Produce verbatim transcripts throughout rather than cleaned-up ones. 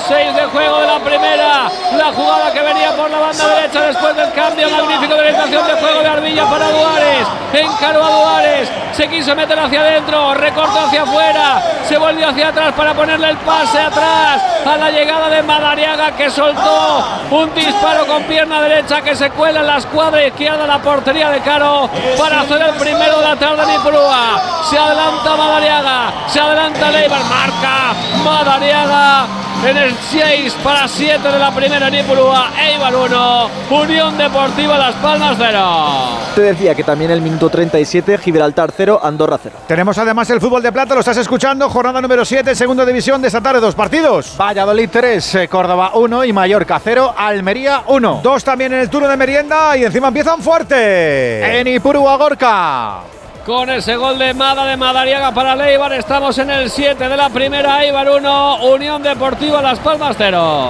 seis de juego de la primera. La jugada que venía por la banda derecha después del cambio magnífico de orientación de juego de Arvilla para Duares. Encaró a Duares, se quiso meter hacia adentro, recortó hacia afuera, se volvió hacia atrás para ponerle el pase atrás a la llegada de Madariaga, que soltó un disparo con pierna derecha que se cuela en la escuadra izquierda de la portería de Caro para hacer el primero de la tarde en Ipurúa. Se adelanta Madariaga, se adelanta Leibar, marca Madariaga en el seis para siete de la primera en Ipurúa. Eibar uno, Unión Deportiva Las Palmas cero. Te decía que también el minuto treinta y siete, Gibraltar cero, Andorra cero. Tenemos además el fútbol de plata, lo estás escuchando, jornada número siete, segunda división de esta tarde, dos partidos. Valladolid tres, Córdoba uno y Mallorca cero, Almería uno. Dos también en el turno de merienda y encima empiezan fuerte. En Ipurúa, Gorka. Con ese gol de Mada de Madariaga para el Eibar, estamos en el siete de la primera. Eibar uno, Unión Deportiva Las Palmas cero.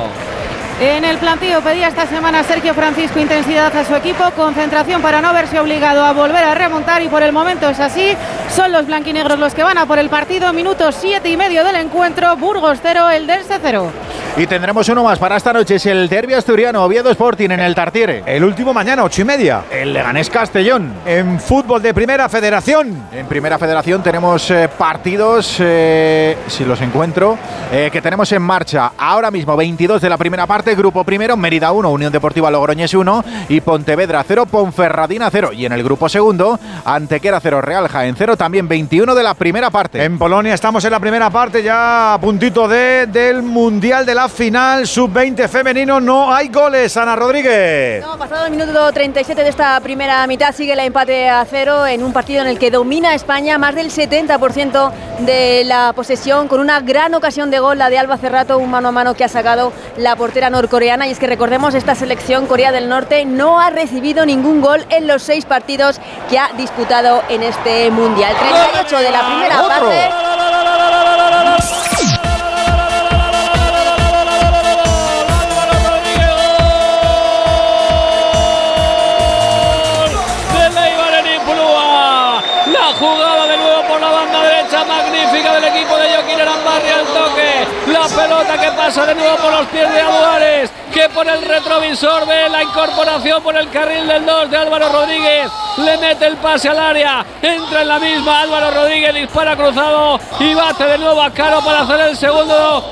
En el plantío pedía esta semana Sergio Francisco intensidad a su equipo, concentración para no verse obligado a volver a remontar, y por el momento es así. Son los blanquinegros los que van a por el partido. Minuto siete y medio del encuentro. Burgos cero, Eldense cero. Y tendremos uno más para esta noche, es el derbi asturiano, Oviedo Sporting en el Tartiere. El último mañana, ocho y media. El Leganés Castellón. En fútbol de Primera Federación. En Primera Federación tenemos eh, partidos, eh, si los encuentro, eh, que tenemos en marcha ahora mismo. veintidós de la primera parte, grupo primero, Mérida uno, Unión Deportiva Logroñés uno y Pontevedra cero, Ponferradina cero. Y en el grupo segundo, Antequera cero, Real Jaén cero, también veintiuno de la primera parte. En Polonia estamos en la primera parte, ya a puntito de, del Mundial de la final sub veinte femenino. No hay goles, Ana Rodríguez. No, pasado el minuto treinta y siete de esta primera mitad sigue el empate a cero en un partido en el que domina España, más del setenta por ciento de la posesión, con una gran ocasión de gol, la de Alba Cerrato, un mano a mano que ha sacado la portera norcoreana. Y es que recordemos, esta selección Corea del Norte no ha recibido ningún gol en los seis partidos que ha disputado en este Mundial. treinta y ocho de la primera parte. Jugada de nuevo por la banda derecha, magnífica del equipo de Joaquín Arambarri al toque. La pelota que pasa de nuevo por los pies de Aduares, que por el retrovisor ve la incorporación por el carril del dos de Álvaro Rodríguez. Le mete el pase al área, entra en la misma Álvaro Rodríguez, dispara cruzado y bate de nuevo a Caro para hacer el segundo